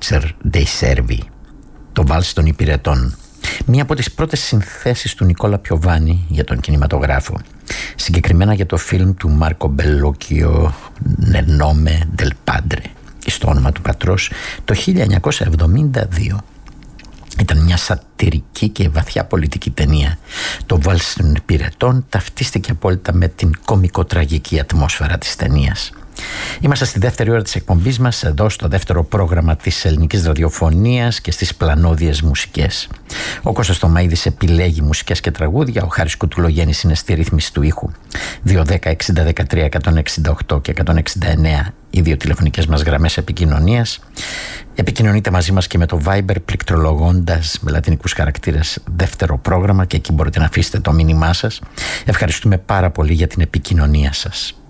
Valzer dei Servi, το βάλς των υπηρετών. Μία από τις πρώτες συνθέσεις του Νικόλα Πιοβάνι για τον κινηματογράφο, συγκεκριμένα για το φιλμ του Μάρκο Μπελόκιο «Nel nome del padre», στο όνομα του πατρός, το 1972. Ήταν μια σατυρική και βαθιά πολιτική ταινία. Το βάλς των υπηρετών ταυτίστηκε απόλυτα με την κωμικοτραγική ατμόσφαιρα της ταινίας. Είμαστε στη δεύτερη ώρα της εκπομπής μας, εδώ στο δεύτερο πρόγραμμα της ελληνικής ραδιοφωνίας και στις πλανόδιες μουσικές. Ο Κώστας Τωμαΐδης επιλέγει μουσικές και τραγούδια, ο Χάρης Κουτουλογέννης είναι στη ρύθμιση του ήχου. 210-60-13-168 και 169 οι δύο τηλεφωνικές μας γραμμές επικοινωνίας. Επικοινωνείτε μαζί μας και με το Viber πληκτρολογώντας με λατινικούς χαρακτήρες δεύτερο πρόγραμμα, και εκεί μπορείτε να αφήσετε το μήνυμά σας. Ευχαριστούμε πάρα πολύ για την επικοινωνία σας.